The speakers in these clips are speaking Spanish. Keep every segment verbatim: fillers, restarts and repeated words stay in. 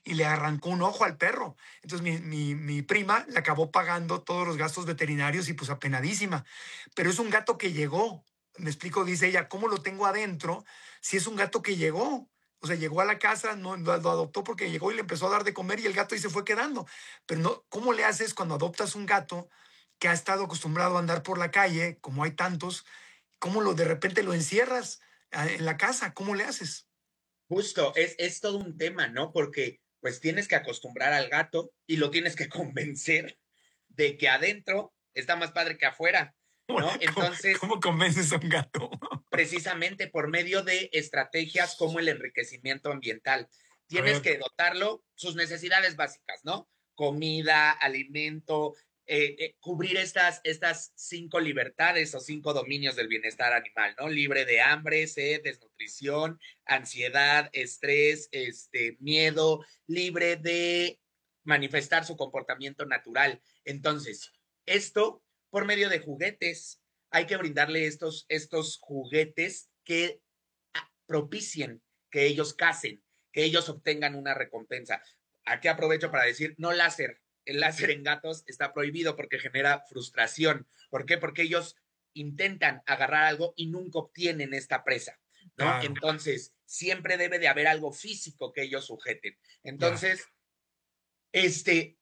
y le arrancó un ojo al perro. Entonces mi, mi, mi prima le acabó pagando todos los gastos veterinarios y pues apenadísima. Pero es un gato que llegó. Me explico, dice ella, ¿cómo lo tengo adentro si es un gato que llegó? O sea, llegó a la casa, no, lo, lo adoptó porque llegó y le empezó a dar de comer y el gato ahí se fue quedando. Pero no, ¿cómo le haces cuando adoptas un gato que ha estado acostumbrado a andar por la calle, como hay tantos? ¿Cómo lo de repente lo encierras ah, en la casa? ¿Cómo le haces? Justo, es, es todo un tema, ¿no? Porque pues tienes que acostumbrar al gato y lo tienes que convencer de que adentro está más padre que afuera, ¿Cómo, ¿no? cómo, Entonces, cómo convences a un gato? precisamente por medio de estrategias como el enriquecimiento ambiental. A Tienes ver, que dotarlo sus necesidades básicas, ¿no? Comida, alimento, eh, eh, cubrir estas, estas cinco libertades o cinco dominios del bienestar animal, ¿no? Libre de hambre, sed, desnutrición, ansiedad, estrés, este, miedo, libre de manifestar su comportamiento natural. Entonces, esto por medio de juguetes, hay que brindarle estos, estos juguetes que propicien que ellos casen, que ellos obtengan una recompensa. Aquí aprovecho para decir, no láser. El láser en gatos está prohibido porque genera frustración. ¿Por qué? Porque ellos intentan agarrar algo y nunca obtienen esta presa, ¿no? claro, Entonces, siempre debe de haber algo físico que ellos sujeten. ya. Entonces, este,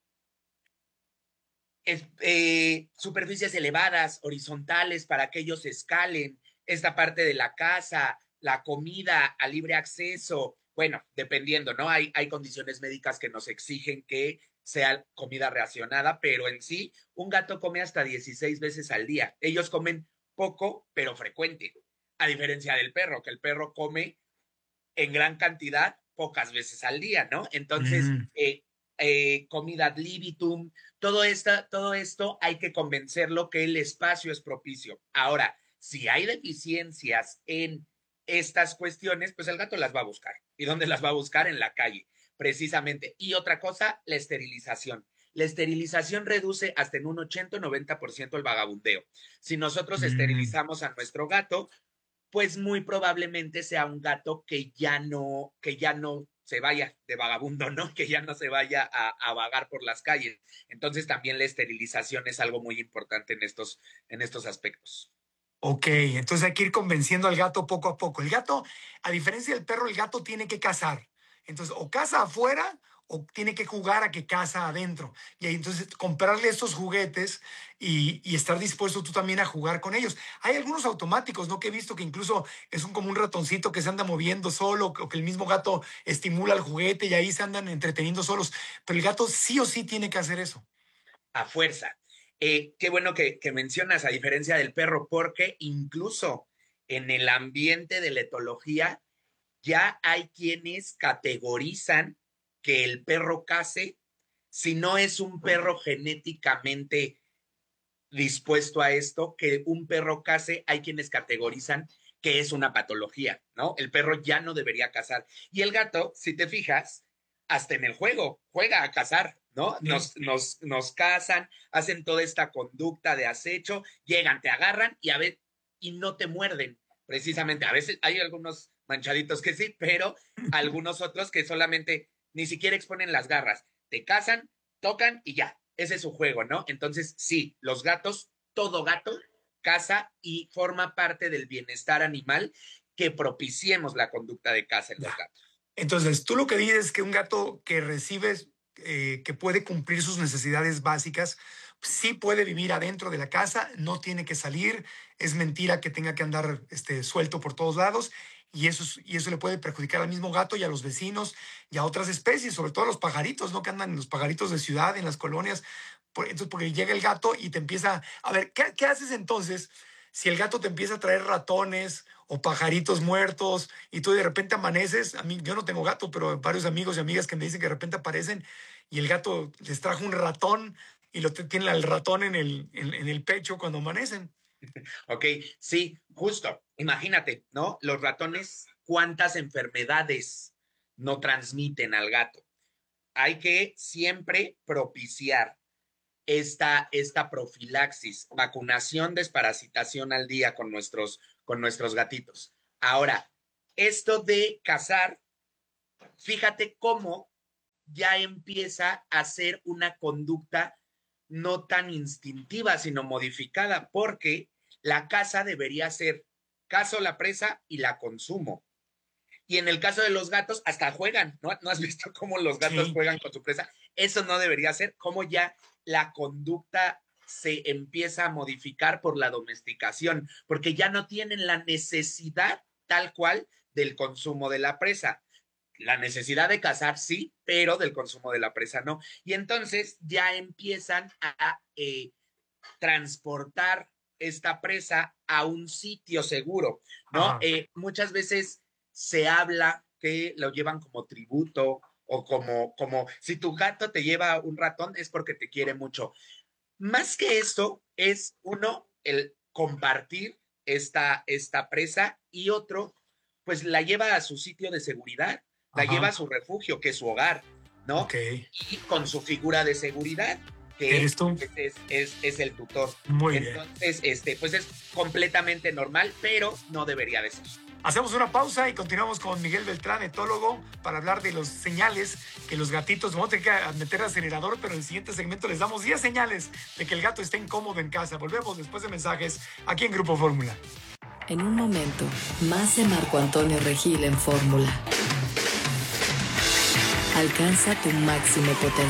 es, eh, superficies elevadas, horizontales, para que ellos escalen, esta parte de la casa, la comida a libre acceso, bueno, dependiendo, ¿no? Hay, hay condiciones médicas que nos exigen que sea comida racionada, pero en sí, un gato come hasta dieciséis veces al día. Ellos comen poco, pero frecuente, a diferencia del perro, que el perro come en gran cantidad pocas veces al día, ¿no? Entonces, Mm, eh, eh, comida ad libitum, todo, esta, todo esto hay que convencerlo que el espacio es propicio. Ahora, si hay deficiencias en estas cuestiones, pues el gato las va a buscar. ¿Y dónde las va a buscar? En la calle, precisamente. Y otra cosa, la esterilización. La esterilización reduce hasta en un ochenta o noventa por ciento el vagabundeo. Si nosotros mm. esterilizamos a nuestro gato, pues muy probablemente sea un gato que ya no, que ya no se vaya de vagabundo, ¿no? Que ya no se vaya a, a vagar por las calles. Entonces también la esterilización es algo muy importante en estos, en estos aspectos. Ok, entonces hay que ir convenciendo al gato poco a poco. El gato, a diferencia del perro, el gato tiene que cazar. Entonces, o caza afuera o tiene que jugar a que caza adentro. Y ahí entonces comprarle estos juguetes y, y estar dispuesto tú también a jugar con ellos. Hay algunos automáticos, ¿no? Que he visto que incluso es un, como un ratoncito que se anda moviendo solo o que el mismo gato estimula el juguete y ahí se andan entreteniendo solos. Pero el gato sí o sí tiene que hacer eso. A fuerza. Eh, qué bueno que, que mencionas, a diferencia del perro, porque incluso en el ambiente de la etología ya hay quienes categorizan que el perro case si no es un perro genéticamente dispuesto a esto, que un perro case, hay quienes categorizan que es una patología, ¿no? El perro ya no debería cazar. Y el gato, si te fijas, hasta en el juego, juega a cazar, ¿no? Sí. Nos, nos, nos cazan, hacen toda esta conducta de acecho, llegan, te agarran y a ver, y no te muerden, precisamente. A veces hay algunos manchaditos que sí, pero algunos otros que solamente ni siquiera exponen las garras. Te cazan, tocan y ya, ese es su juego, ¿no? Entonces, sí, los gatos, todo gato caza y forma parte del bienestar animal que propiciemos la conducta de caza en los Ya. gatos. Entonces, tú lo que dices es que un gato que recibes, eh, que puede cumplir sus necesidades básicas, sí puede vivir adentro de la casa, no tiene que salir, es mentira que tenga que andar este, suelto por todos lados, y eso, es- y eso le puede perjudicar al mismo gato y a los vecinos y a otras especies, sobre todo a los pajaritos, ¿no? Que andan los pajaritos de ciudad, en las colonias. Por- entonces, porque llega el gato y te empieza, a ver, ¿qué, qué haces entonces si el gato te empieza a traer ratones o pajaritos muertos y tú de repente amaneces? A mí, yo no tengo gato, pero varios amigos y amigas que me dicen que de repente aparecen y el gato les trajo un ratón y lo tienen al ratón en el, en, en el pecho cuando amanecen. Ok, sí, justo. Imagínate, ¿no? Los ratones, ¿cuántas enfermedades no transmiten al gato? Hay que siempre propiciar esta, esta profilaxis, vacunación, desparasitación al día con nuestros, con nuestros gatitos. Ahora, esto de cazar, fíjate cómo ya empieza a ser una conducta no tan instintiva, sino modificada, porque la caza debería ser cazo la presa y la consumo. Y en el caso de los gatos, hasta juegan, ¿no? ¿No has visto cómo los gatos Sí. juegan con su presa? Eso no debería ser, como ya la conducta se empieza a modificar por la domesticación, porque ya no tienen la necesidad tal cual del consumo de la presa. La necesidad de cazar, sí, pero del consumo de la presa no. Y entonces ya empiezan a eh, transportar esta presa a un sitio seguro, ¿no? Ajá. Eh, muchas veces se habla que lo llevan como tributo o como, como si tu gato te lleva un ratón es porque te quiere mucho. Más que eso, es uno, el compartir esta, esta presa y otro, pues la lleva a su sitio de seguridad, la lleva Ajá. a su refugio, que es su hogar, ¿no? Ok. Y con su figura de seguridad, que ¿Eres tú? pues, es, es, es el tutor. Muy bien. Entonces, este, pues es completamente normal, pero no debería de ser. Hacemos una pausa y continuamos con Miguel Beltrán, etólogo, para hablar de los señales que los gatitos, vamos a tener que meter acelerador, pero en el siguiente segmento les damos diez señales de que el gato está incómodo en casa. Volvemos después de mensajes aquí en Grupo Fórmula. En un momento, más de Marco Antonio Regil en Fórmula. Alcanza tu máximo potencial.